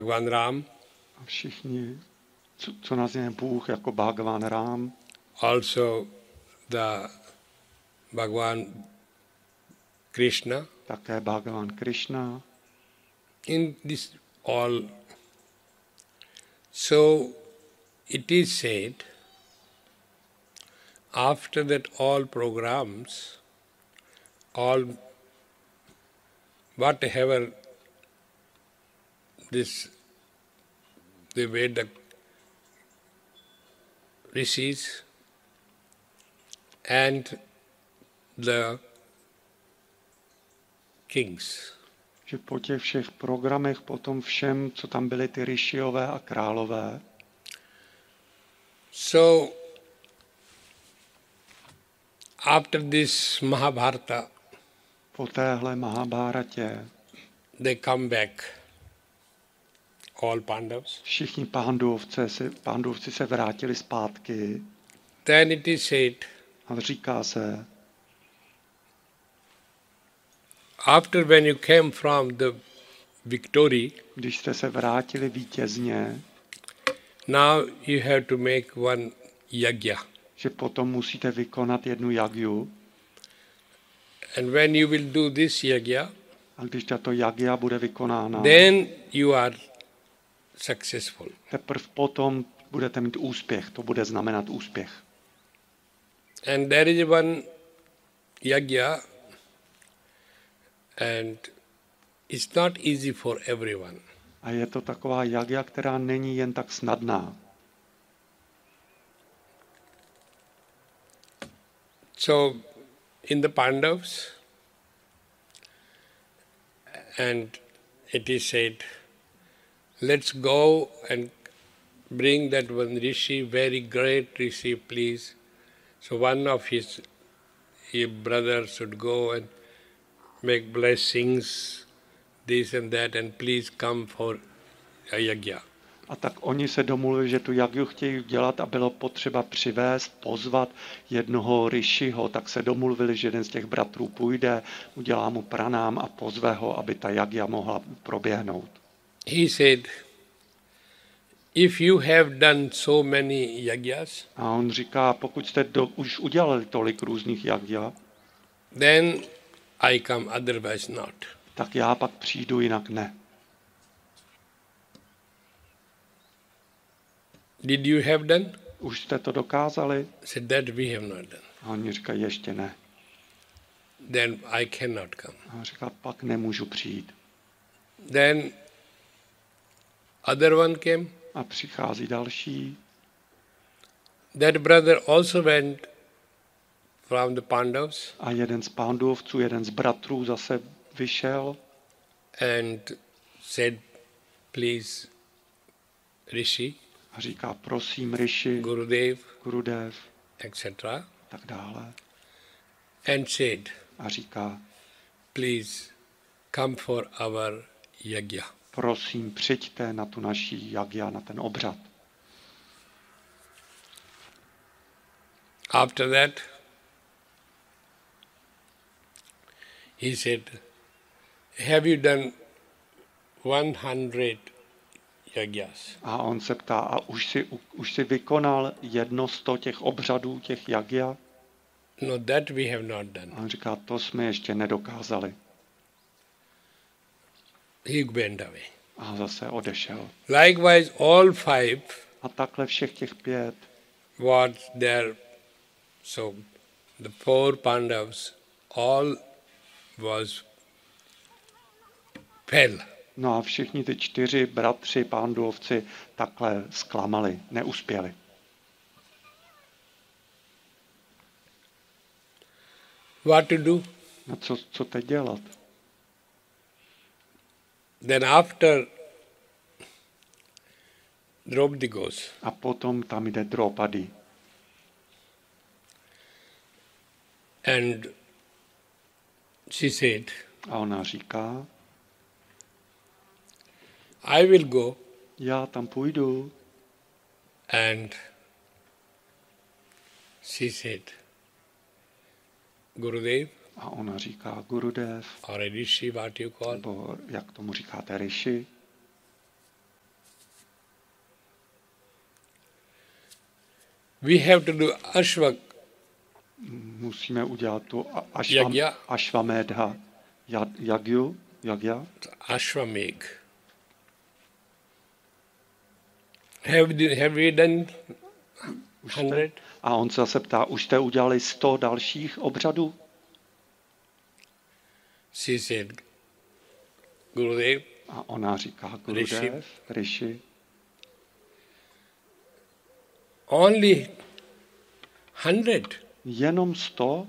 Bhagwan Ram, A všichni, co nazývá Bůh jako Bhagavan Rám, also the Bhagwan Krishna. také Bhagavan Krishna. In this all, so it is said, after that all programs, all whatever this, the Vedic rishis and the kings, Že po těch všech programech, po tom všem, co tam byly ty rišiové a králové, so after this Mahabharata, po téhle Mahabháratě, they come back, all Pandavas. všichni pándovci se vrátili zpátky Then it is said, a říká se, after when you came from the victory, když jste se vrátili vítězně, now you have to make one yajna. že potom musíte vykonat jednu jagju. And when you will do this yajna, A když tato jagja bude vykonána, then you are successful. teprve potom budete mít úspěch. To bude znamenat úspěch. And there is one yajna, and it's not easy for everyone. A je to taková jagja, která není jen tak snadná. So in the Pandavas, and it is said, let's go and bring that one rishi, very great rishi, please. So one of his brothers should go and make blessings, this and that, and please come for a yajna. A tak oni se domluvili, že tu jagju chtějí udělat a bylo potřeba pozvat jednoho rishiho. Tak se domluvili, že jeden z těch bratrů půjde, udělá mu pranám a pozve ho, aby ta jagja mohla proběhnout. He said, if you have done so many yajnas, A on říká, pokud jste už udělali tolik různých jagja, then I come, otherwise not. tak já pak přijdu, jinak ne. Did you have done? Už jste to dokázali? Said that we have not done. A oni říkají, ještě ne. Then I cannot come. A on říká, pak nemůžu přijít. Then other one came. A přichází další. That brother also went from the Pandavas A jeden z pándovců, jeden z bratrů zase vyšel and said, please, Rishi, a říká, prosím, Rishi, Gurudev, Gurudev, etc. tak dále. And said, A říká, please come for our yajna. prosím, přijďte na tu naší jagja, na ten obřad. After that, he said, have you done 100 yajnas? A on se ptá, a už si vykonal 100 těch obřadů, těch jagja? No, that we have not done. A on říká, to jsme ještě nedokázali. He went away. A zase odešel. Likewise, all 5 A takhle všech těch 5, was there. So the 4 Pandavas, all was fell. no a všichni ty 4 bratři, pándovci, takhle zklamali, neuspěli. What to do? No co teď dělat? Then after Draupadi goes, A potom tam jde Draupadi. and she said, A ona říká, I will go já tam půjdu. and she said, Gurudev, A ona říká, Gurudev, or a rishi, what you call, nebo jak tomu říkáte, Rishi, We have to do ashwak. Musíme udělat tu Yagya. Ashwamedha Yagya. Ashwamedh. Have we done 100? A on se zase ptá, už jste udělali 100 dalších obřadů? She said, Gurudev, A ona říká, Gurudev, Rishi, only 100. jenom 100?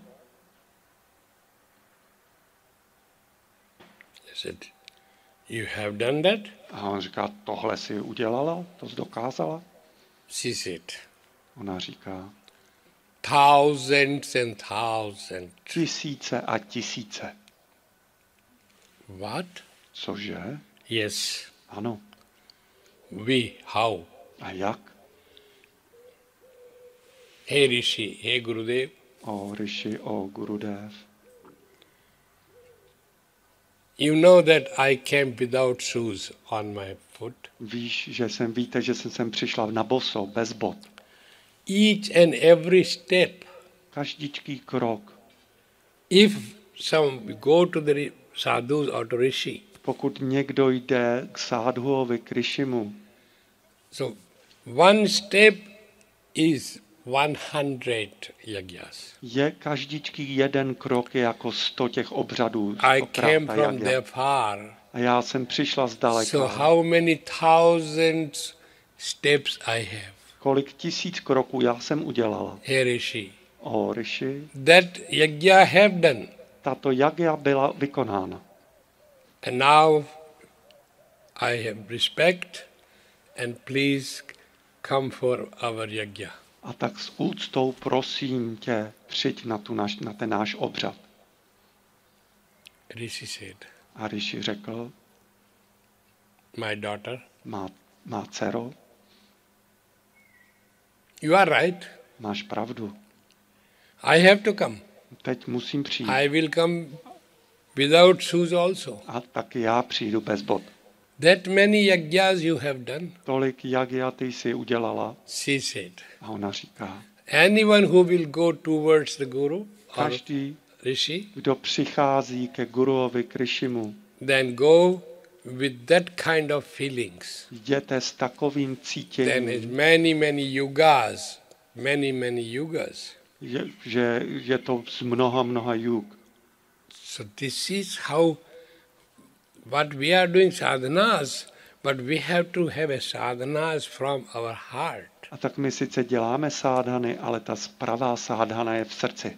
I said, you have done that? A on říká, tohle si udělala, to jsi dokázala? She said, Ona říká, thousands and thousands. tisíce a tisíce. What? Cože? Yes. Ano. We, how? A jak? Hey Rishi, hey Gurudev, O Rishi, o Gurudev. you know that I came without shoes on my foot. Víte, že jsem sem přišla na boso, bez bot. Each and every step, Každičký krok. if some go to the sadhus or to Rishi, Pokud někdo jde k sádhuovi, k Rishimu, so one step is 100 yagyas. je každičký jeden krok je jako 100 těch obřadů. I 100krát came ta from jagya. there far. A já jsem přišla zdaleka. So how many thousands steps I have? Kolik tisíc kroků já jsem udělala. Hey Rishi, O Rishi, that yagya have done. tato jagya byla vykonána. And now I have respect and please come for our yagya. A tak s úctou prosím tě, přijď na ten náš obřad. Rishi said, A Rishi řekl, my daughter, má dcero, you are right. máš pravdu. I have to come. Teď musím přijít. I will come without shoes also. A tak já přijdu bez bot. That many yagyas you have done, Tolik jagya ty jsi udělala. she said. A ona říká, Anyone who will go towards the Guru or každý, Rishi, kdo přichází ke Guruovi, k Rishimu, then go with that kind of feelings. jděte s takovým Then cítěním, is many yugas, many yugas. že je to z mnoha yug. So this is how, what we are doing sadhanas, but we have to have a sadhanas from our heart. A tak my sice děláme sádhany, ale ta pravá sádhana je v srdci.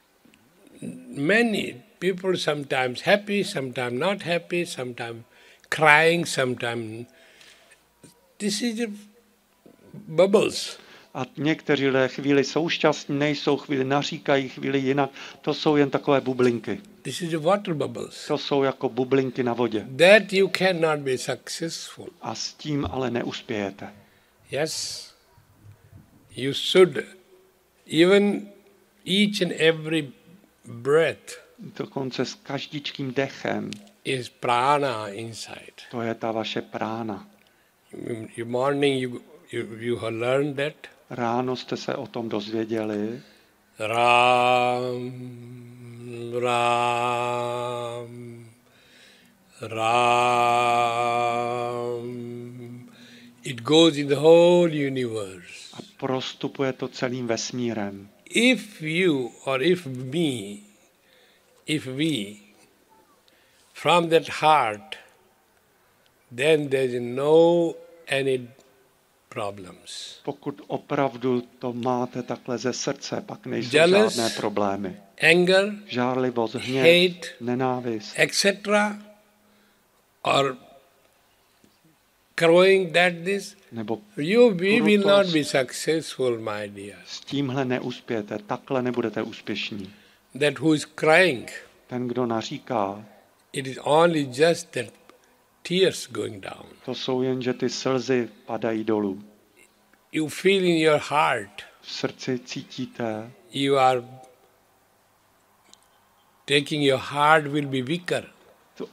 Many people sometimes happy, sometimes not happy, sometimes crying, sometimes. This is the bubbles. A někteří lidé chvíli jsou šťastní, nejsou, chvíli naříkají, chvíli jinak. To jsou jen takové bublinky. This is the water bubbles. To jsou jako bublinky na vodě. That you cannot be successful. A s tím ale neuspějete. Yes, you should, even each and every breath Dokonce s každičkým dechem. is prana inside. To je ta vaše prána. In morning you have learned that. Ráno jste se o tom dozvěděli. Ram, Ram, Ram. It goes in the whole universe. A prostupuje to celým vesmírem. If you or if we, from that heart, then there is no any problems. Pokud opravdu to máte takhle ze srdce, pak nejsou Jealous, žádné problémy. anger, Žárlivost, hněv, hate, nenávist, etc., or crowing that this, nebo we will not krutost. be successful, my dear. S tímhle neuspějete, takhle nebudete úspěšní. That who is crying, Ten, kdo naříká, it is only just that tears going down. to jsou jen, že ty slzy padají dolů. You feel in your heart, V srdci cítíte, you are taking your heart will be weaker.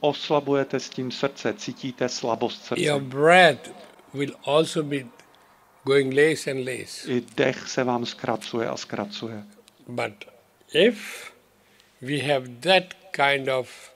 oslabujete s tím srdce, cítíte slabost Your srdce. breath will also be going less and less. I dech se vám zkracuje a zkracuje. But if we have that kind of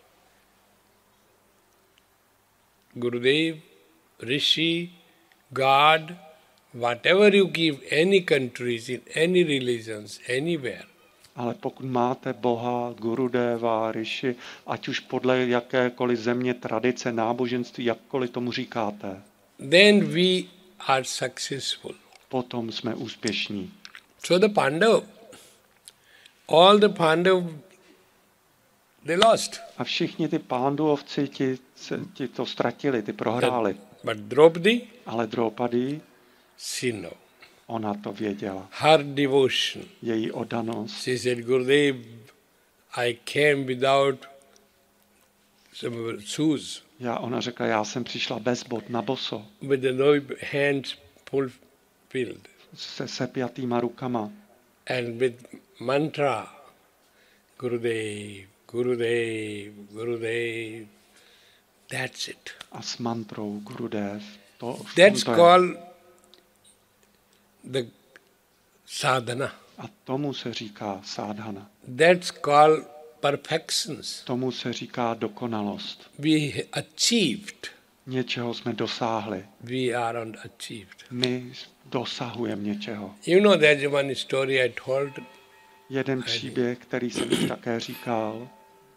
Gurudev, Rishi, God, whatever you give, any countries, in any religions, anywhere, Ale pokud máte Boha, Gurudeva, Rishi, ať už podle jakékoliv země, tradice, náboženství, jakkoliv tomu říkáte, then we are successful. potom jsme úspěšní. So the all the Pandav, they lost. A všichni ty Pánduvovci, ti to ztratili, ty prohráli. But Draupadi, Ale Draupadi, she know. ona to věděla. Her devotion. Její oddanost. She said, Gurudev, I came without some shoes, Ona řekla, já jsem přišla bez bot na boso, with the no hands fulfilled, se sepjatýma rukama and with mantra, Gurudev, Gurudev, Gurudev. That's it. a s mantrou Gurudev. That's called the sadhana. A tomu se říká sadhana. That's called perfections. Tomu se říká dokonalost. We achieved. Něčeho jsme dosáhli. We are unachieved. My dosahujeme něčeho. You know, there's one story I told. Jeden příběh, který jsem už také říkal.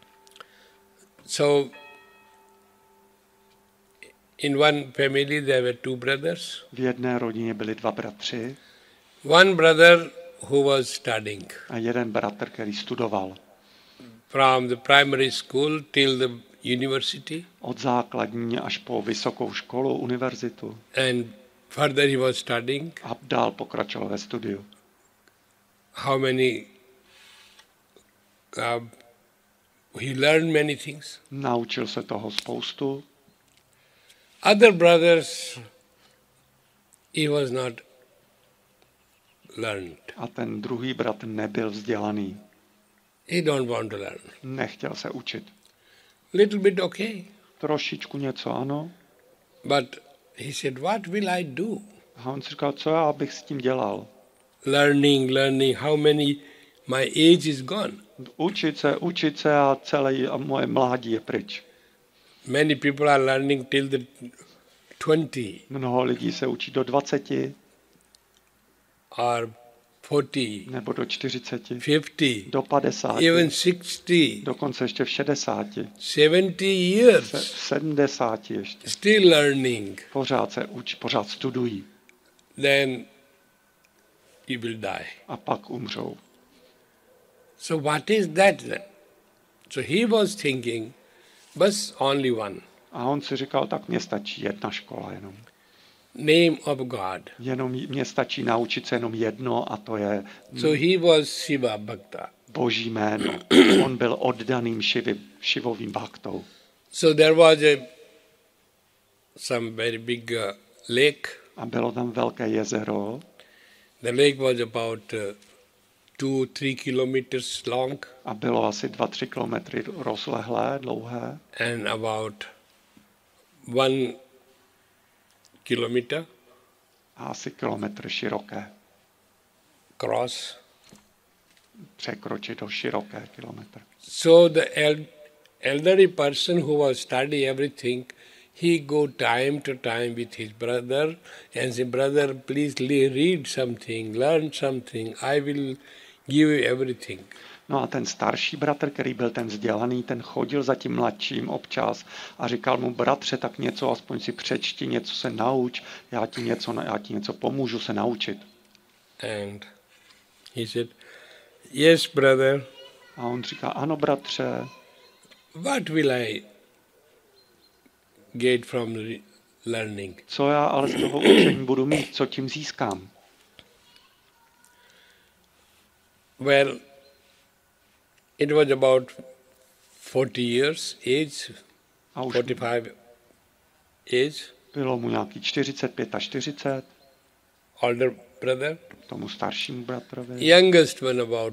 So, in one family there were two brothers. V jedné rodině byli dva bratři. One brother who was studying. A jeden bratr, který studoval. From the primary school till the university. Od základní až po vysokou školu, univerzitu. And further he was studying. A dál pokračoval ve studiu. How many? He learned many things. Naučil se toho spoustu. Other brothers, he was not learned. A ten druhý bratr nebyl vzdělaný. He don't want to learn. Nechtěl se učit. Little bit okay. Trošičku něco ano. But he said, what will I do? A on si říkal, co já bych s tím dělal? Learning, how many, my age is gone. Učit se a moje mládí je pryč. Many people are learning till the 20. Mnoho lidí se učí do 20. Or 40. Nebo do 40. 50. Do 50. Even 60. Dokonce ještě v 60. 70 years. V 70 ještě. Still learning. Pořád se učí, pořád studují. Then you will die. A pak umřou. So what is that then? So he was thinking, but only one. A on si říkal, tak mně stačí jedna škola jenom. Name of God. Jenom mně stačí naučit se jenom jedno a to je So he was Shiva Bhakta. Boží jméno. On byl oddaným šivovým bhaktou. So there was some very big lake. A bylo tam velké jezero. The lake was about 2-3 kilometers long. A bylo asi 2-3 kilometry rozlehlé, dlouhé. And about 1 kilometer. A asi kilometr široké. Cross. Překročit do široké kilometr. So the elderly person who was studying everything, he go time to time with his brother and say, brother, please read something, learn something, I will give you everything. No a ten starší bratr, který byl ten vzdělaný, ten chodil za tím mladším občas a říkal mu, bratře, tak něco, aspoň si přečti, něco se nauč, já ti něco pomůžu se naučit. And he said, yes, brother. A on říká, ano, bratře. What will I get from learning? Co já ale z toho učení budu mít, co tím získám? Well, it was about 40 years age, 45 age. Bylo mu nějaký 45 a 40. Older brother. Tomu staršímu bratrovi. Youngest one about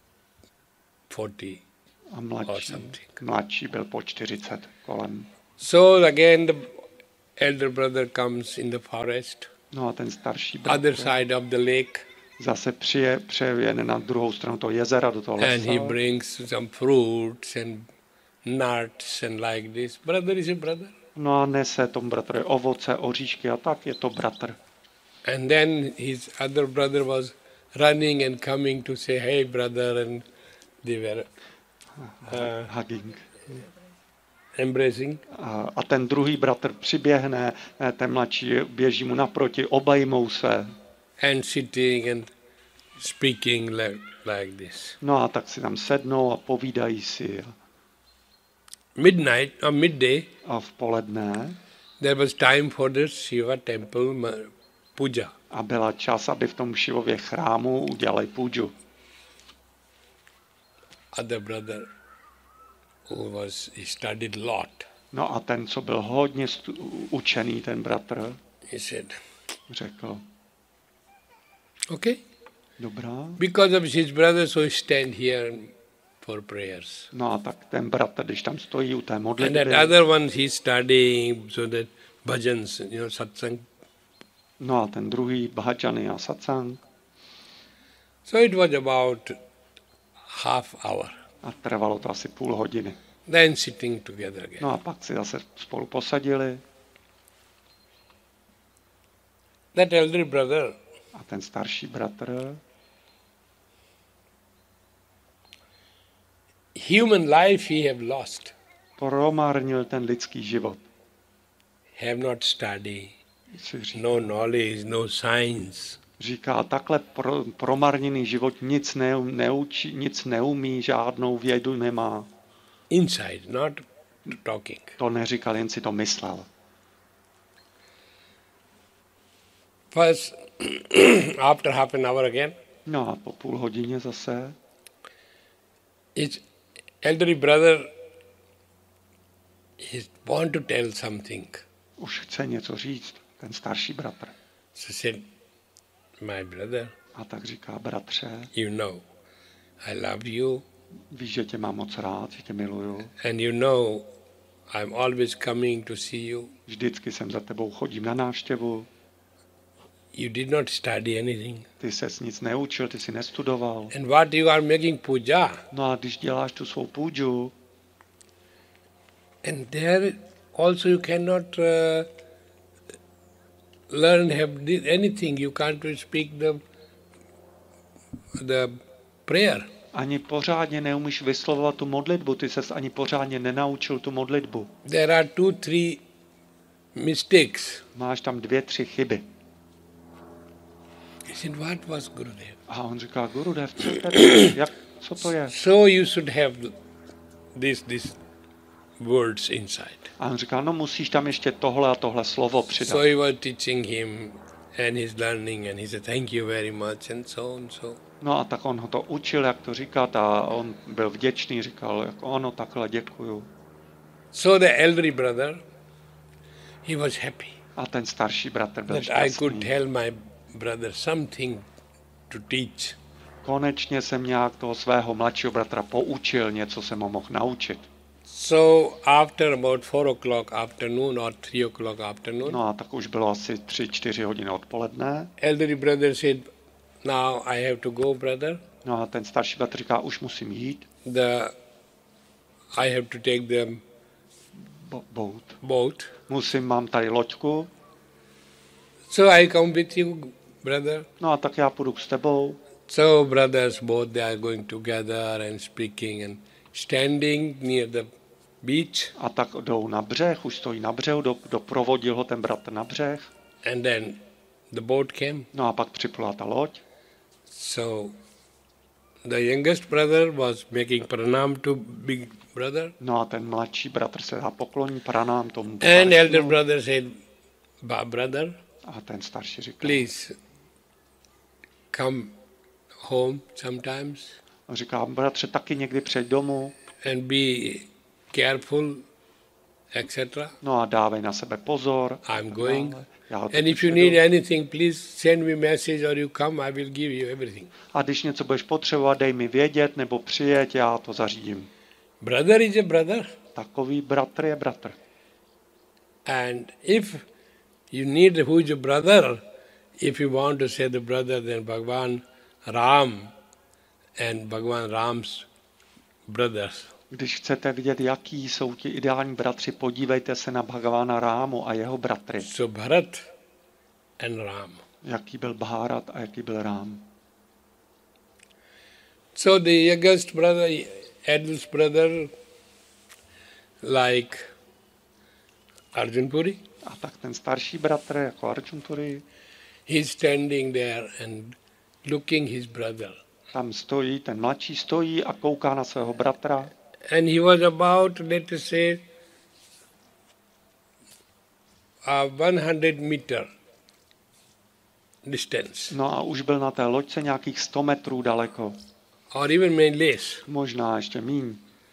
40. A mladší byl po 40 kolem. So again the elder brother comes in the forest. No a ten starší other bratr side of the lake, zase přejede na druhou stranu toho jezera, do toho and he lesa. brings some fruits and nuts and like this. Brother is a brother. No a nese tomu bratrovi ovoce, oříšky a tak, je to bratr. And then his other brother was running and coming to say, hey brother, and they were Hugging. embracing. A ten druhý bratr přiběhne, ten mladší běží mu naproti, obejmou se. And sitting and speaking like this. No a tak si tam sednou a povídají si. Midnight or midday, A v poledne there was time for the Shiva temple puja. a byla čas, aby v tom Šivově chrámu udělali půdžu. Other brother he studied a lot. No a ten, co byl hodně učený, ten bratr, He said, řekl, okay, dobrá. because of his brother, so he stand here for prayers. No a tak ten bratr, když tam stojí u té And modlitby, that other one, he's studying so that bhajans, satsang. no a ten druhý bhajany a satsang, So it was about half hour. a trvalo to asi půl hodiny. Then sitting together again. No a pak si zase spolu posadili That elder brother, a ten starší bratr, human life he have lost, promarnil ten lidský život. have not studied, Si no knowledge, no science. říká, takhle promarněný život nic neučí, nic neumí, žádnou vědu nemá. Inside, not talking. To neříkal, jen si to myslel. First, after half an hour again, No a po půl hodině zase his elderly brother he want to tell something. už chce něco říct, ten starší bratr. So said, my brother, A tak říká, bratře, you know, I love you, víš, že tě mám moc rád, že tě miluju. and you know, I'm always coming to see you. Vždycky jsem za tebou, chodím na návštěvu. You did not study anything. Ty ses nic neučil, ty si nestudoval. And what you are making puja, No a když děláš tu svou půdžu, and there also you cannot learn, have anything. You can't speak the prayer. ani pořádně neumíš vyslovovat tu modlitbu, ty ses ani pořádně nenaučil tu modlitbu. There are 2-3 mistakes. Máš tam 2-3 chyby. He said, what was Gurudev? A on říká, Gurudev, co to je? So you should have these words inside. A on říká, no musíš tam ještě tohle a tohle slovo přidat. So he was teaching him and he's learning and he said, thank you very much and so on so. No a tak on ho to učil, jak to říkat a on byl vděčný, říkal, jako ono, takhle děkuju. So the elderly brother, he was happy A ten starší bratr byl that I could šťastný. tell my brother something to teach. Konečně jsem nějak toho svého mladšího bratra poučil, něco jsem ho mohl naučit. So after about 4 o'clock afternoon or 3 o'clock afternoon, No a tak už bylo asi 3-4 hodiny odpoledne. elderly brother said, now I have to go, brother. No a ten starší bratr říká, už musím jít. I have to take the boat. Mám tady loďku. So I come with you, brother. No a tak já půjdu s tebou. So brothers both they are going together and speaking and standing near the beach. A tak jdou na břeh, už stojí na břehu, doprovodil ho ten bratr na břeh. And then the boat came. No a pak připlula ta loď. So the youngest brother was making pranam to big brother. No a ten mladší bratr se dá pokloní pranám tomu. And elder brother said, brother, A ten starší říká, please come home sometimes on říká, bratře, taky někdy přijď domů. and be careful, etc. No a dávej na sebe pozor. I'm going. Já And if you need anything, please send me message or you come, I will give you everything. A když něco budeš potřebovat, dej mi vědět nebo přijeď, já to zařídím. Brother is a brother. Takový bratr je bratr. And if you need who is a brother, if you want to say the brother, then Bhagavan Ram and Bhagavan Ram's brothers. Když chcete vidět, jaký jsou ti ideální bratři, podívejte se na Bhagavana Rámu a jeho bratry. So Bharat and Ram. Jaký byl Bharat a jaký byl Rám. So the youngest brother, eldest brother, like Arjun Puri, A tak ten starší bratr, jako Arjun Puri, he's standing there and looking his brother. tam stojí, ten mladší stojí a kouká na svého bratra. And he was about, let us say, 100 meter distance, No a už byl na té loďce nějakých 100 metrů daleko. or even maybe less. Možná ještě míň.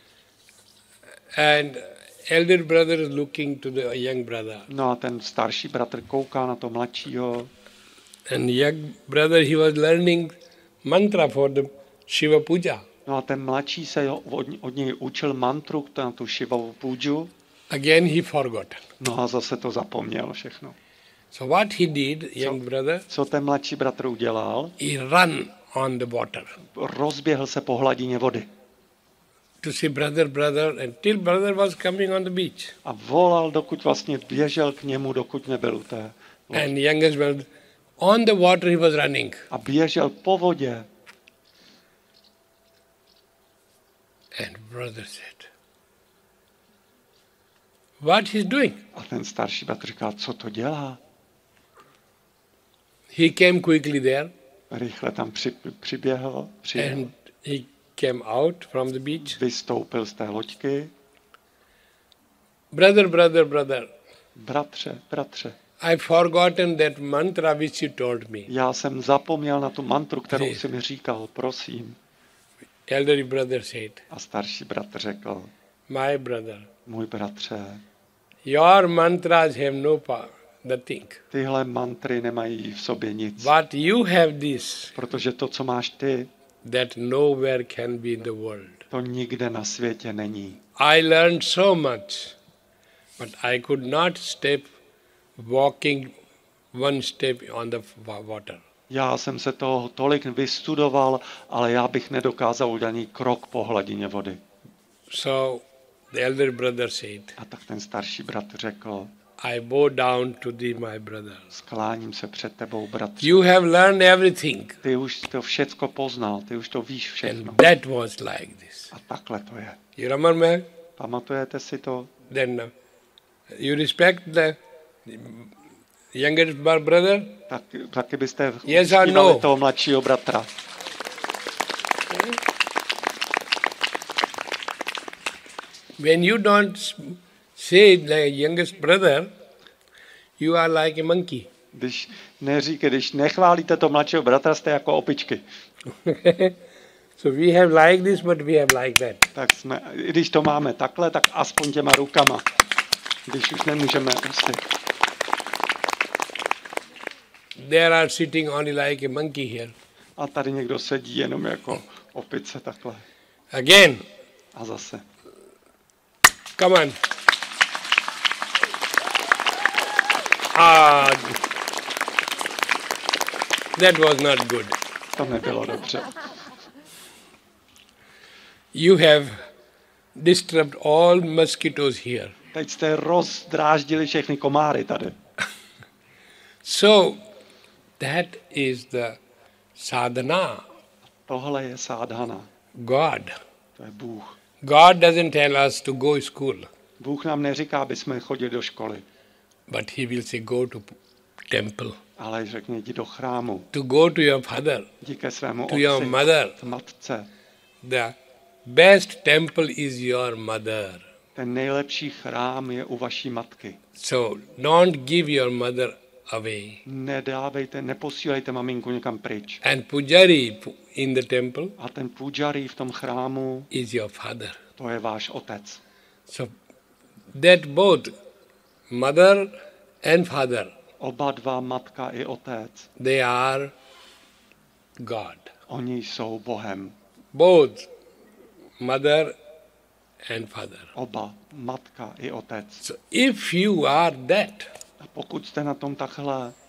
And elder brother is looking to the young brother. No a ten starší bratr kouká na to mladšího. And young brother, he was learning mantra for the Shiva puja. No a ten mladší se od něj učil mantru na tu Šivovu půdžu. Again he forgot. No a zase to zapomněl všechno. So what he did, young brother, Co ten mladší bratr udělal? he run on the water Rozběhl se po hladině vody. to see brother, until brother was coming on the beach. A volal, dokud vlastně běžel k němu, dokud nebyl u té lodi. And youngest brother, on the water he was running. A běžel po vodě. And brother said, what he's doing? A ten starší bratr říká, co to dělá? He came quickly there Rychle tam přiběhl, and he came out from the beach. vystoupil z té loďky. Brother, Bratře, I've forgotten that mantra which you told me. já jsem zapomněl na tu mantru, kterou Ji. jsi mi říkal, prosím. Elder brother said, A starší bratr řekl, my brother, můj bratře, your mantras have no power, nothing. tyhle mantry nemají v sobě nic. But you have this, Protože to, co máš ty, that nowhere can be in the world. to nikde na světě není. I learned so much, but I could not walking one step on the water. Já jsem se toho tolik vystudoval, ale já bych nedokázal udělat ani krok po hladině vody. So the elder brother said, A tak ten starší bratr řekl, I bow down to thee, my brother. skláním se před tebou, bratře. You have learned everything. Ty už to všecko poznal, ty už to víš všechno. And that was like this. A takhle to je. You remember? Pamatujete si to? Then you respect the younger brother? Taky byste Yes or uctívali no? toho mladšího bratra. When you don't say the youngest brother, you are like a monkey. Když nechválíte toho mladšího bratra, jste jako opičky. So we have like this, but we have like that. Tak jsme, i když to máme takhle, tak aspoň těma rukama. Když už nemůžeme ústy. There are sitting only like a monkey here. A tady někdo sedí jenom jako opice takhle. Again, A zase. come on. Ah, that was not good. To nebylo dobře. You have disturbed all mosquitoes here. Teď jste rozdráždili všechny komáry tady. So, that is the sadhana, Tohle je sádhana. God. To je Bůh. God doesn't tell us to go to school, Bůh nám neříká, aby jsme chodili do školy, but He will say go to temple, ale řekne, jdi do chrámu, to go to your father, jdi ke svému to your otci, mother. matce. The best temple is your mother. Ten nejlepší chrám je u vaší matky. So, don't give your mother away. Neposílejte maminku někam pryč. And pujari in the temple A ten pujari v tom chrámu, is your father. to je váš otec. So that both mother and father, Oba dva, matka i otec, they are God. oni jsou Bohem. Both mother and father. Oba, matka i otec. So if you are that, A pokud jste na tom takhle,